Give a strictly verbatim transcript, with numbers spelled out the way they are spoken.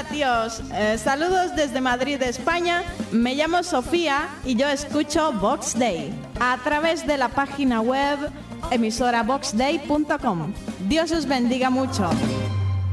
Hola tíos, eh, saludos desde Madrid, España. Me llamo Sofía y yo escucho Vox Day a través de la página web emisora vox day punto com. Dios os bendiga mucho.